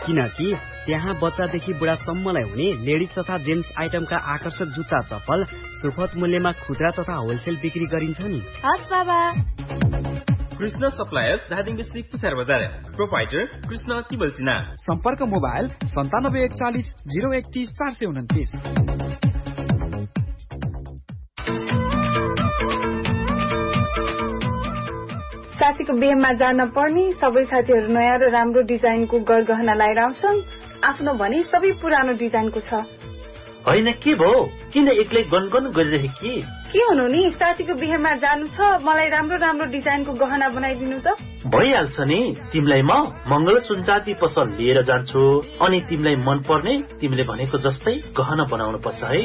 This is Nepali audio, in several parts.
किनकि त्यहाँ बच्चादेखि बुढासम्मलाई हुने लेडिज तथा जेन्ट्स आइटमका आकर्षक जुत्ता चप्पल सुपथ मूल्यमा खुद्रा तथा होलसेल बिक्री गरिन्छ नि। हस् बाबा। कृष्ण सप्लायर्स धादिङ डिस्ट्रिक्ट पुछार बजार। प्रोपाइटर कृष्ण तिबलसिना। सम्पर्क मोबाइल 9741 031 429। साथीको बिहेमा जान पर्ने सबै साथीहरू नयाँ र राम्रो डिजाइनको गरगहना लगाएर आउँछन्। आफ्नो भने सबै पुरानो डिजाइनको छ। होइन के भयो, किन एक्लै गनगन गरिरहे के हुनु नि, साथीको बिहेमा जानु छ, मलाई राम्रो राम्रो डिजाइनको गहना बनाइदिनु त। भइहाल्छ नि, तिमीलाई म मंगल सुनचाँदी पसल लिएर जान्छु, अनि तिमीलाई मन पर्ने तिमीले भनेको जस्तै गहना बनाउनु पर्छ है।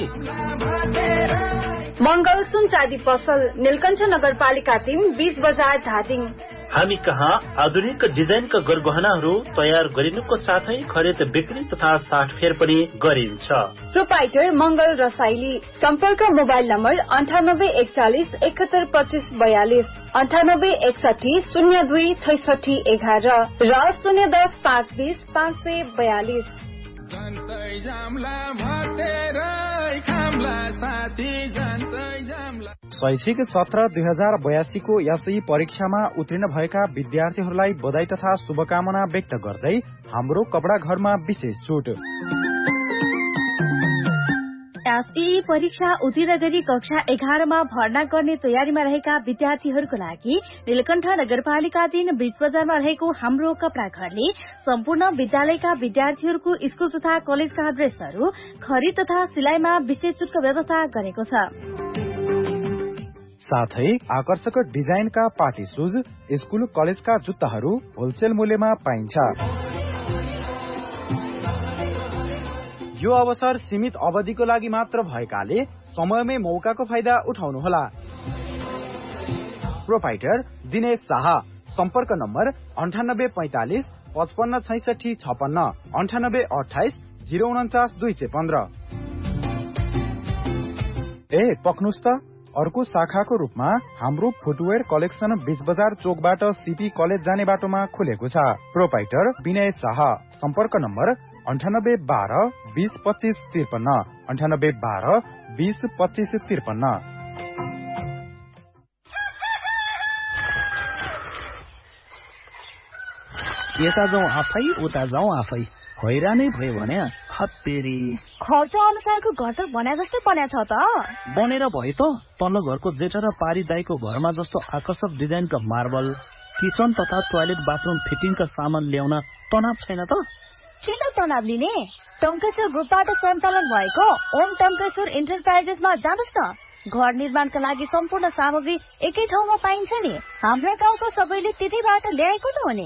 मंगल सुनचाँदी पसल, नीलकण्ठ नगरपालिका 3, 20 बजार धादिङ। हामी कहाँ आधुनिक डिजाइनका गरगहनाहरू तयार गरिनुको साथै खरिद बिक्री तथा साटफेर पनि गरिन्छ। प्रोपाइटर मंगल रसाइली। सम्पर्क मोबाइल नम्बर 9841 71 25 42, 9861 02 66 11 र 010 520 542। शैक्षिक सत्र 2082 को एसई परीक्षामा उत्तीर्ण भएका विद्यार्थीहरूलाई बधाई तथा शुभकामना व्यक्त गर्दै हाम्रो कपडा घरमा विशेष छुट। एसई परीक्षा उत्तीर्ण गरी कक्षा 11 मा भर्ना गर्ने तयारीमा रहेका विद्यार्थीहरूको लागि नीलकण्ठ नगरपालिका 3, 20 बजारमा रहेको हाम्रो कपडा घरले सम्पूर्ण विद्यालयका विद्यार्थीहरूको स्कूल तथा कलेजका ड्रेसहरू खरिद तथा सिलाइमा विशेष छुटको व्यवस्था गरेको छ। साथै आकर्षक डिजाइनका पार्टी शूज, स्कूल कलेजका जुत्ताहरू होलसेल मूल्यमा पाइन्छ। यो अवसर सीमित अवधिको लागि मात्र भएकाले समयमै मौकाको फाइदा उठाउनुहोला। प्रोपाइटर दिनेश शाह। सम्पर्क नम्बर 9845 55 66 56, 9828 049 215। पक्नुस् त, अर्को शाखाको रूपमा हाम्रो फुटवेयर कलेक्सन 20 बजार चोकबाट सीपी कलेज जाने बाटोमा खुलेको छ। प्रोपाइटर विनय शाह। सम्पर्क नम्बर 9812 20 25 53, 9812 20 25 53। यता जाउँ आफै, उता जाउँ आफै, हैरानै भयो भने हत्तेरी। खर्च अनुसारको घर त बने जस्तै बन्या छ त। बनेर भयो त, तल्लो घरको जेठा र पारी दाईको घरमा जस्तो आकर्षक डिजाइनका मार्बल, किचन तथा टोयलेट बाथरूम फिटिङका सामान ल्याउन तनाव छैन त। किन तनाव लिने? टङ्केश्वर ग्रुपबाट सञ्चालन भएको ओम टङ्केश्वर इन्टरप्राइजेसमा जानुस् न। घर निर्माणका लागि सम्पूर्ण सामग्री एकै ठाउँमा पाइन्छ नि। हाम्रो गाउँको सबैले त्यतैबाट ल्याएको त हो नि।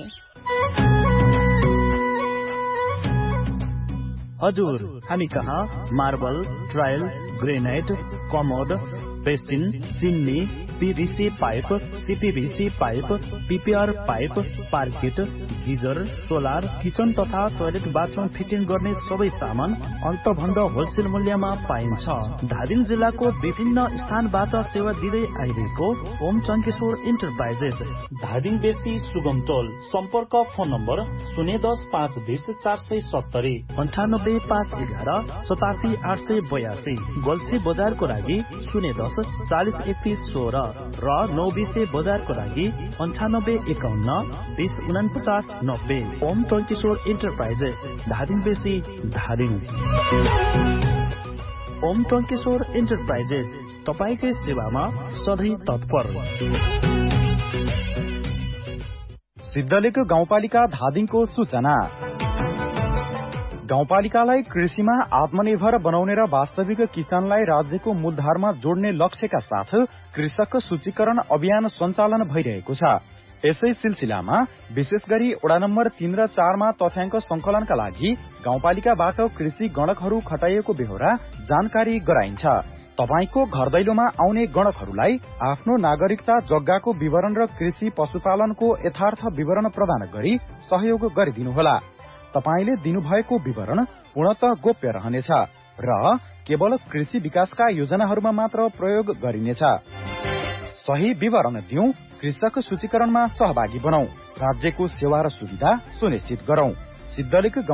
हजुर, हामी कहाँ marble, tile, granite, commode, basin, चिन्नी, PVC pipe, CPVC pipe, PPR pipe, पार्किट, geyser, solar, kitchen तथा टोयलेट बाथरूम फिटिङ गर्ने सबै सामान अन्तभन्द होलसेल मूल्यमा पाइन्छ। धादिङ जिल्लाको विभिन्न स्थानबाट सेवा दिँदै आइरहेको ओम टङ्केश्वर इन्टरप्राइजेस, धादिङ बेसी सुगम टोल। सम्पर्क फोन नम्बर 010 520 470, 98 511 87 882, गल्छी बजारको लागि 010 40 31 16 र 920 बजारको लागि 98 51 20 49 90। ओम टङ्केश्वर इन्टरप्राइजेस, धादिङ बेसी, धादिङ। ओम टङ्केश्वर इन्टरप्राइजेस तपाईकै सेवामा सधैँ तत्पर। सिद्धलेक गाउँपालिका धादिङको सूचना। गाउँपालिकालाई कृषिमा आत्मनिर्भर बनाउने र वास्तविक किसानलाई राज्यको मूलधारमा जोड्ने लक्ष्यका साथ कृषक सूचीकरण अभियान सञ्चालन भइरहेको छ। यसै सिलसिलामा विशेष गरी वडा नम्बर 3 र 4 मा तथ्याङ्क संकलनका लागि गाउँपालिकाबाट कृषि गणकहरू खटाइएको बेहोरा जानकारी गराइन्छ। तपाईको घर दैलोमा आउने गणकहरूलाई आफ्नो नागरिकता, जग्गाको विवरण र कृषि पशुपालनको यथार्थ विवरण प्रदान गरी सहयोग गरिदिनुहोला। तपाईले दिनुभएको विवरण पूर्णतः गोप्य रहनेछ र केवल कृषि विकासका योजनाहरूमा मात्र प्रयोग गरिनेछ। सही विवरण दिउँ, कृषक सूचीकरणमा सहभागी बनौं, राज्यको सेवा र सुविधा सुनिश्चित गरौं। सिद्धलेक